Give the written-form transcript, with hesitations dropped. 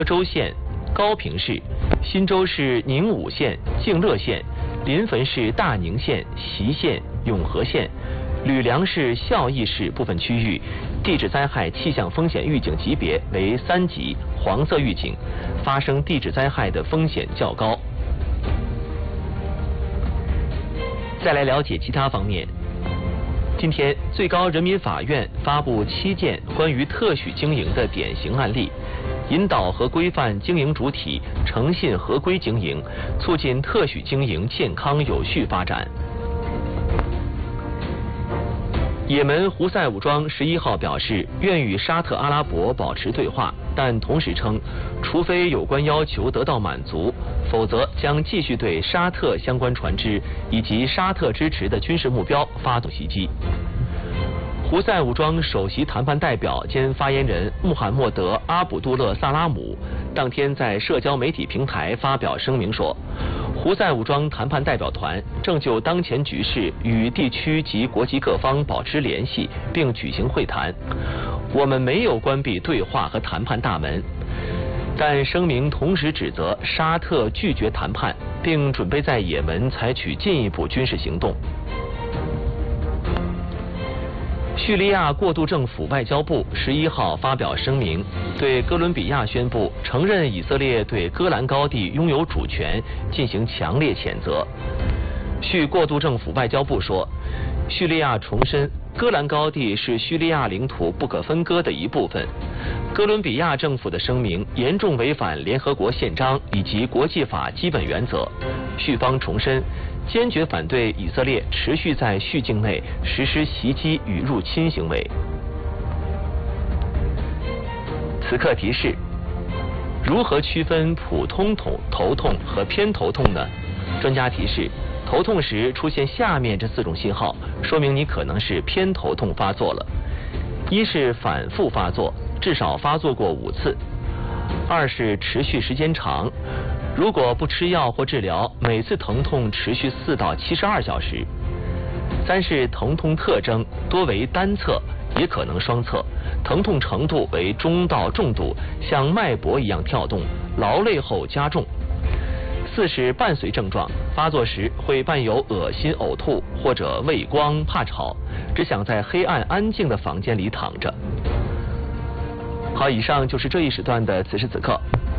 州县、高平市，新州市宁武县、静乐县，临汾市大宁县、隰县、永和县，吕梁市孝义市部分区域地质灾害气象风险预警级别为3级黄色预警，发生地质灾害的风险较高。再来了解其他方面。今天，最高人民法院发布7件关于特许经营的典型案例，引导和规范经营主体诚信合规经营，促进特许经营健康有序发展。也门胡塞武装11号表示，愿与沙特阿拉伯保持对话，但同时称，除非有关要求得到满足，否则将继续对沙特相关船只以及沙特支持的军事目标发动袭击。胡塞武装首席谈判代表兼发言人穆罕默德·阿卜杜勒·萨拉姆当天在社交媒体平台发表声明说，胡塞武装谈判代表团正就当前局势与地区及国际各方保持联系，并举行会谈。我们没有关闭对话和谈判大门，但声明同时指责沙特拒绝谈判，并准备在也门采取进一步军事行动。叙利亚过渡政府外交部11号发表声明，对哥伦比亚宣布承认以色列对戈兰高地拥有主权进行强烈谴责。叙过渡政府外交部说，叙利亚重申戈兰高地是叙利亚领土不可分割的一部分。哥伦比亚政府的声明严重违反联合国宪章以及国际法基本原则。叙方重申，坚决反对以色列持续在叙境内实施袭击与入侵行为。此刻提示：如何区分普通头痛和偏头痛呢？专家提示，头痛时出现下面这4种信号，说明你可能是偏头痛发作了。1是反复发作，至少发作过5次。2是持续时间长，如果不吃药或治疗，每次疼痛持续4到72小时。3是疼痛特征多为单侧，也可能双侧，疼痛程度为中到重度，像脉搏一样跳动，劳累后加重。4是伴随症状，发作时会伴有恶心、呕吐或者畏光、怕吵，只想在黑暗安静的房间里躺着。好，以上就是这一时段的此时此刻。